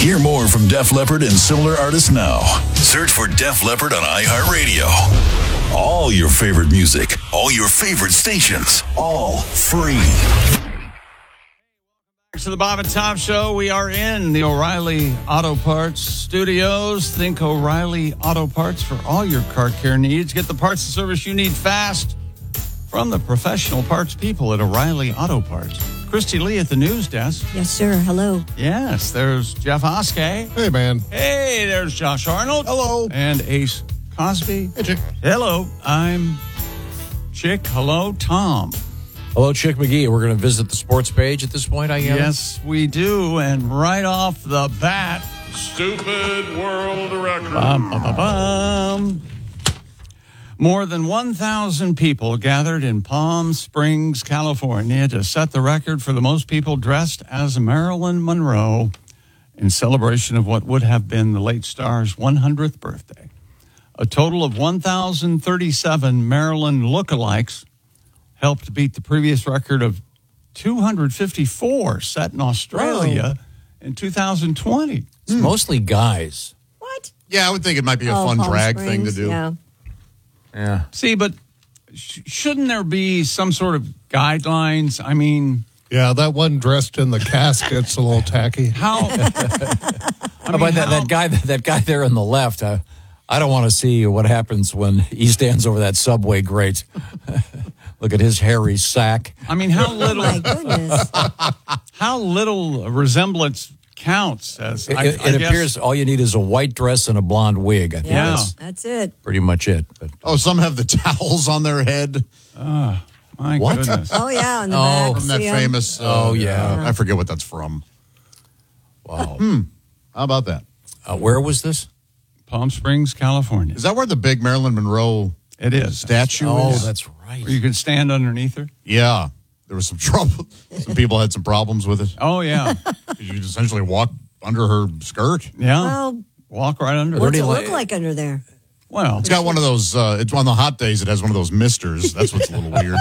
Hear more from Def Leppard and similar artists now. Search for Def Leppard on iHeartRadio. All your favorite music, all your favorite stations, all free. To the Bob and Tom Show. We are in the O'Reilly Auto Parts studios. Think O'Reilly Auto Parts for all your car care needs. Get the parts and service you need fast from the professional parts people at O'Reilly Auto Parts. Christy Lee at the news desk. Yes, sir. Hello. Yes, there's Jeff Oskay. Hey, man. Hey, there's Josh Arnold. Hello. And Ace Cosby. Hey, Chick. Hello, I'm Chick. Hello, Tom. Hello, Chick McGee. We're going to visit the sports page at this point, I guess. Yes, we do. And right off the bat, Stupid world record. More than 1,000 people gathered in Palm Springs, California to set the record for the most people dressed as Marilyn Monroe in celebration of what would have been the late star's 100th birthday. A total of 1,037 Marilyn lookalikes helped beat the previous record of 254 set in Australia in 2020. It's mostly guys. What? Yeah, I would think it might be a fun Palm drag Springs, thing to do. Yeah. Yeah. See, but shouldn't there be some sort of guidelines? I mean, Yeah, that one dressed in the casket's a little tacky. how? But that guy there on the left, I don't want to see what happens when he stands over that subway grate. Look at his hairy sack. I mean, how little? My goodness. How little resemblance counts? As I It guess- appears all you need is a white dress and a blonde wig. I think Yeah. that's That's it. pretty much it. But Oh, some have the towels on their head My What? goodness. Oh, yeah. On the Oh, back. from that See 'em? famous. yeah. I forget what that's from. wow. How about that? Where was this? Palm Springs, California. Is that where the big Marilyn Monroe It is. statue Oh, is? that's right. Where you can stand underneath her. Yeah. There was some trouble. Some people had some problems with it. Oh, yeah. You could essentially walk under her skirt. Yeah. Well, Walk right under her. what's it do you look like- like under there? Well, It's got one of those, it's on the hot days, it has one of those misters. That's what's a little weird.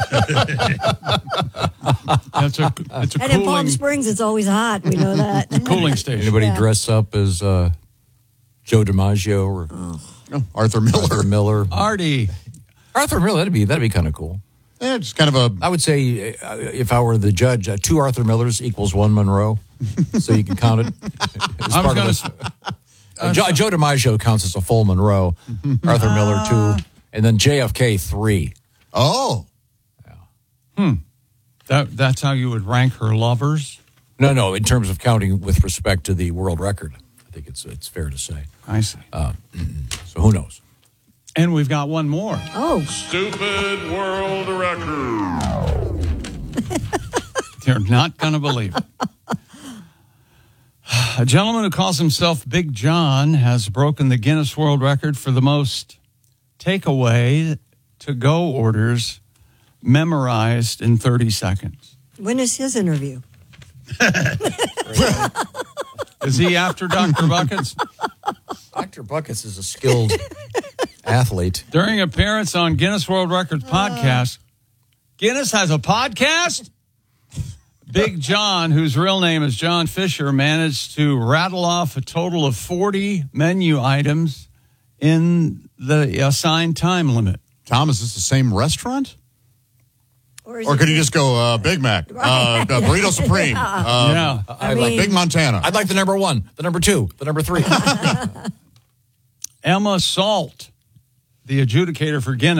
it's a And in Palm cooling, Springs, it's always hot. We know that. cooling station. Anybody Yeah. dress up as Joe DiMaggio or Arthur Miller. Arthur Miller? Artie. Arthur Miller, that'd be kind of cool. Yeah, just kind of a, I would say if I were the judge, 2 Arthur Millers equals 1 Monroe, so you can count it. As I was part going of to. Joe DiMaggio counts as a full Monroe, Arthur Miller 2, and then JFK 3. oh. That's how you would rank her lovers. No, in terms of counting with respect to the world record, I think it's fair to say. I see. So who knows? And we've got one more. Oh, Stupid world record. You're not going to believe it. A gentleman who calls himself Big John has broken the Guinness World Record for the most takeaway to-go orders memorized in 30 seconds. when is his interview? Is he after Dr. Buckets? Dr. Buckets is a skilled athlete. During appearance on Guinness World Records podcast, Guinness has a podcast? Big John, whose real name is John Fisher, managed to rattle off a total of 40 menu items in the assigned time limit. Tom, is this the same restaurant? Or, is Or it could you just go Big Mac, Burrito Supreme, Yeah. Big Montana? I'd like the number 1, the number 2, the number 3. Emma Salt, the adjudicator for Guinness,